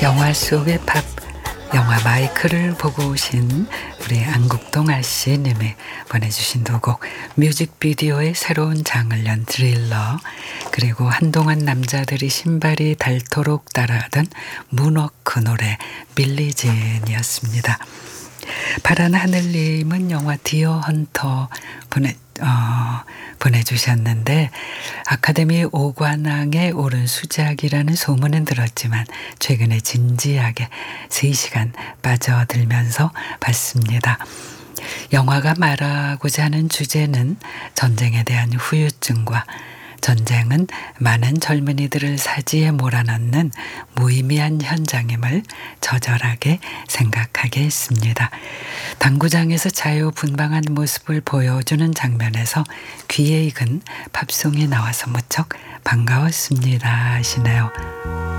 영화 속의 팝, 영화 마이크를 보고 오신 우리 안국동 아씨님이 보내주신 두 곡, 뮤직비디오의 새로운 장을 연 드릴러, 그리고 한동안 남자들이 신발이 닳도록 따라하던 문워크 노래 빌리진이었습니다. 파란 하늘님은 영화 디어 헌터 보내주셨는데, 아카데미 5관왕에 오른 수작이라는 소문은 들었지만 최근에 진지하게 3시간 빠져들면서 봤습니다. 영화가 말하고자 하는 주제는 전쟁에 대한 후유증과 전쟁은 많은 젊은이들을 사지에 몰아넣는 무의미한 현장임을 저절하게 생각하게 했습니다. 당구장에서 자유분방한 모습을 보여주는 장면에서 귀에 익은 팝송이 나와서 무척 반가웠습니다 하시네요.